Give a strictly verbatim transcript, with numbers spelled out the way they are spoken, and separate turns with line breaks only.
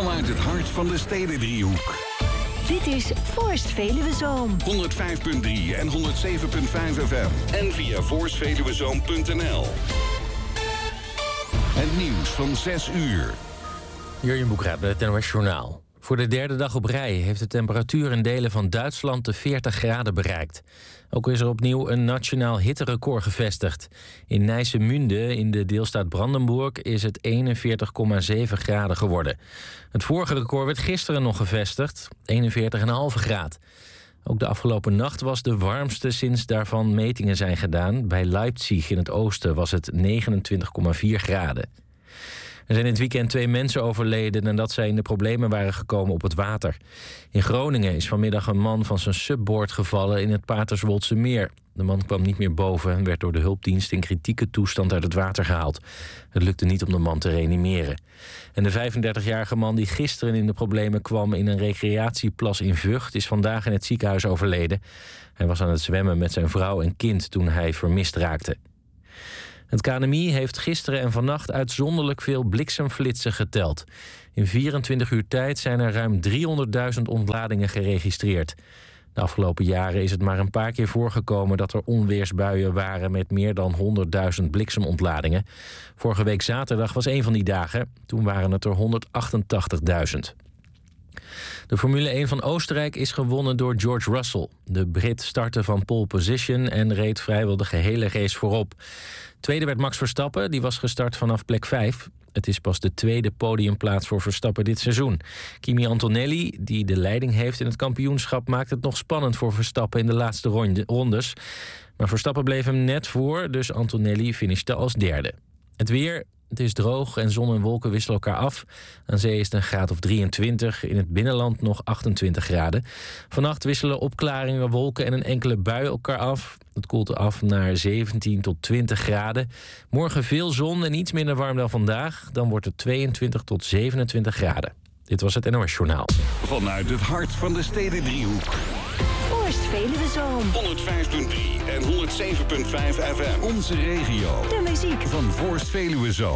Vanuit het hart van de Stedendriehoek.
Dit is Forst Veluwe Zoom.
honderd vijf komma drie en honderd zeven komma vijf F M. En via forst veluwe zoom punt n l. Het nieuws van zes uur.
Jurjen Boekraat met het N O S Journaal. Voor de derde dag op rij heeft de temperatuur in delen van Duitsland de veertig graden bereikt. Ook is er opnieuw een nationaal hitterecord gevestigd. In Neisse-Münde in de deelstaat Brandenburg is het eenenveertig komma zeven graden geworden. Het vorige record werd gisteren nog gevestigd, eenenveertig komma vijf graden. Ook de afgelopen nacht was de warmste sinds daarvan metingen zijn gedaan. Bij Leipzig in het oosten was het negenentwintig komma vier graden. Er zijn in het weekend twee mensen overleden nadat zij in de problemen waren gekomen op het water. In Groningen is vanmiddag een man van zijn subboard gevallen in het Paterswoldse meer. De man kwam niet meer boven en werd door de hulpdienst in kritieke toestand uit het water gehaald. Het lukte niet om de man te reanimeren. En de vijfendertigjarige man die gisteren in de problemen kwam in een recreatieplas in Vught is vandaag in het ziekenhuis overleden. Hij was aan het zwemmen met zijn vrouw en kind toen hij vermist raakte. Het K N M I heeft gisteren en vannacht uitzonderlijk veel bliksemflitsen geteld. In vierentwintig uur tijd zijn er ruim driehonderdduizend ontladingen geregistreerd. De afgelopen jaren is het maar een paar keer voorgekomen dat er onweersbuien waren met meer dan honderdduizend bliksemontladingen. Vorige week zaterdag was een van die dagen. Toen waren het er honderdachtentachtigduizend. De Formule één van Oostenrijk is gewonnen door George Russell. De Brit startte van pole position en reed vrijwel de gehele race voorop. Tweede werd Max Verstappen, die was gestart vanaf plek vijf. Het is pas de tweede podiumplaats voor Verstappen dit seizoen. Kimi Antonelli, die de leiding heeft in het kampioenschap, maakt het nog spannend voor Verstappen in de laatste ronde, rondes. Maar Verstappen bleef hem net voor, dus Antonelli finishte als derde. Het weer. Het is droog en zon en wolken wisselen elkaar af. Aan zee is het een graad of drieëntwintig. In het binnenland nog achtentwintig graden. Vannacht wisselen opklaringen, wolken en een enkele bui elkaar af. Het koelt af naar zeventien tot twintig graden. Morgen veel zon en iets minder warm dan vandaag. Dan wordt het tweeëntwintig tot zevenentwintig graden. Dit was het N O S Journaal.
Vanuit het hart van de Stedendriehoek.
Forst Veluwe Zoom.
honderd vijf komma drie en honderd zeven komma vijf F M. Onze regio.
De muziek
Van Forst Veluwe Zoom.